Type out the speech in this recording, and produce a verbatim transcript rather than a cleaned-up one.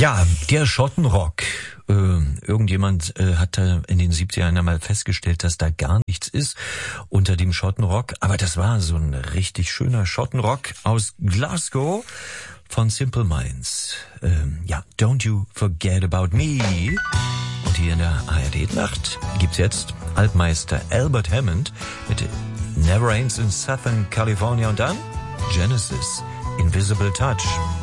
Ja, der Schottenrock. Äh, irgendjemand äh, hat da in den siebzigern einmal festgestellt, dass da gar nichts ist unter dem Schottenrock. Aber das war so ein richtig schöner Schottenrock aus Glasgow von Simple Minds. Ähm, ja, Don't You Forget About Me. Und hier in der A R D-Nacht gibt's jetzt Altmeister Albert Hammond mit Never Rains in Southern California und dann Genesis, Invisible Touch.